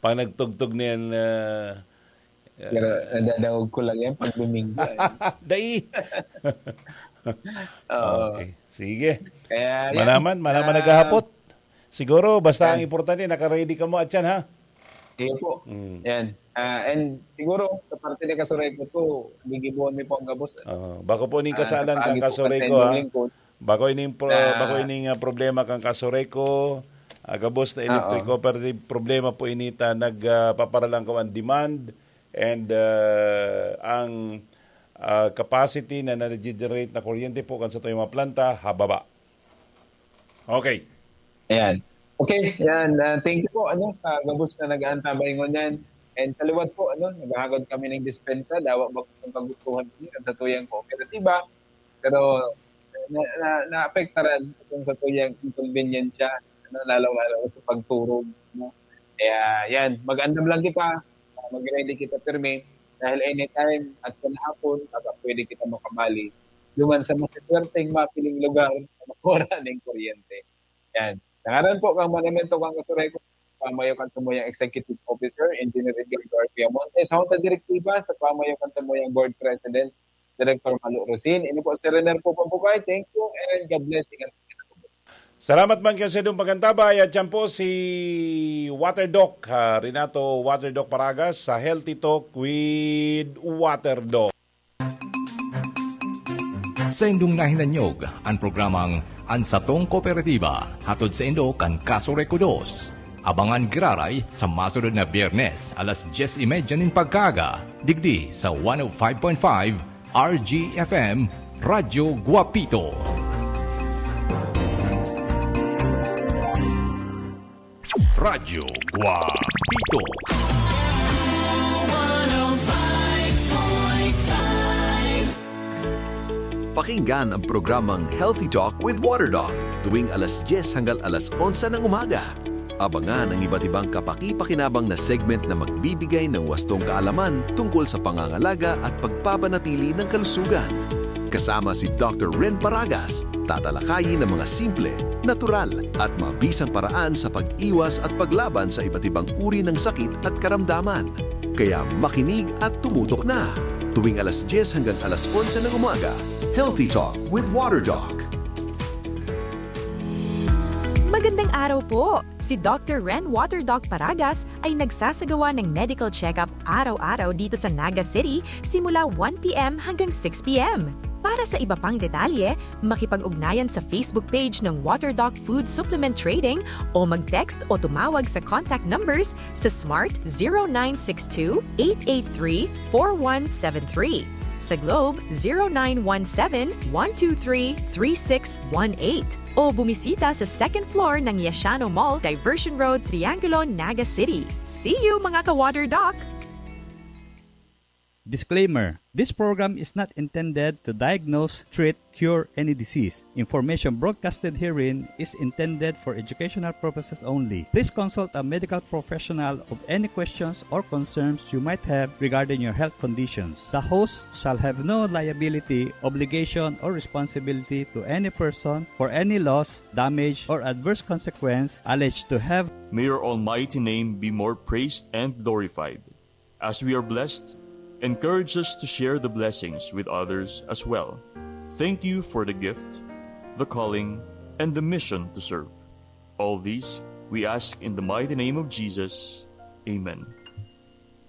pag nagtugtog niyan, Pero nadadawag ko lang yan pag Domingo. Dai! Okay, sige. Kaya, Manaman naghahapot. Siguro, basta ang importante, naka-ready ka mo at yan, ha? Sige po. Yan. And siguro, sa parte ni Kasureko to, gigibuan mi po ang gabos. Bako po ning kasalan kang Kasureko, ha? Bako ining problema kang Kasureko, gabos na electric cooperative problema po inita nagpaparalang ko ang demand and ang capacity na na-generate na kuryente po kan sa tuyong mga planta, hababa. Okay. Ayan. Okay, yan. Thank you po sa gabos na nag-aantabay ngon yan. And sa liwat po, naghahagod kami ng dispensa, dawa ba kung pagustuhan sa tuyang kooperatiba. Pero naapektaran kung sa tuyang inconvenience lalo-lalo sa pagturog. Kaya yan, mag-andam lang kita, mag-ready kita permit, dahil anytime at kanahapon, pwede kita makabali. Luman sa masaswerteng mapiling lugar na makura ng kuryente. Yan. Sangaran po kang Monumento kang Kasureko, pamayakan sa moyang Executive Officer, Engineer Edgar Piamonte, sa Junta Direktiba, sa pamayakan sa moyang Board President, Director Malu Rosin. Ini po si Rener po Pampukay. Thank you and God bless. Salamat man kayo sa itong pagantabay. At yan po si Waterdoc, Renato Waterdoc Paragas sa Healthy Talk with Waterdoc. Sa indong nahinanyog, ang programang Ansatong Kooperatiba, hatod sa indo kan Kasureko 2. Abangan giraray sa masunod na Biyernes, alas 10:30 nin pagkaga, digdi sa 105.5 RGFM, Radyo Guapito. Radyo Guapito. Pakinggan ang programang Healthy Talk with Waterdoc tuwing alas 10 hanggang alas 11 ng umaga. Abangan ang iba't ibang kapaki-pakinabang na segment na magbibigay ng wastong kaalaman tungkol sa pangangalaga at pagpapanatili ng kalusugan. Kasama si Dr. Ren Paragas, tatalakayin ng mga simple, natural at mabisang paraan sa pag-iwas at paglaban sa iba't ibang uri ng sakit at karamdaman. Kaya makinig at tumutok na. Tuwing alas 10 hanggang alas 11 ng umaga, Healthy Talk with Waterdoc. Magandang araw po! Si Dr. Ren Waterdoc Paragas ay nagsasagawa ng medical check-up araw-araw dito sa Naga City simula 1 p.m. hanggang 6 p.m. Para sa iba pang detalye, makipag-ugnayan sa Facebook page ng Waterdoc Food Supplement Trading o mag-text o tumawag sa contact numbers sa Smart 0962-883-4173. Sa Globe 0917-123-3618 o bumisita sa second floor ng Yashano Mall, Diversion Road, Triangulo, Naga City. See you mga ka-Waterdoc! Disclaimer: this program is not intended to diagnose, treat, cure any disease. Information broadcasted herein is intended for educational purposes only. Please consult a medical professional of any questions or concerns you might have regarding your health conditions. The host shall have no liability, obligation, or responsibility to any person for any loss, damage, or adverse consequence alleged to have. May your almighty name be more praised and glorified. As we are blessed, encourage us to share the blessings with others as well. Thank you for the gift, the calling, and the mission to serve. All these we ask in the mighty name of Jesus. Amen.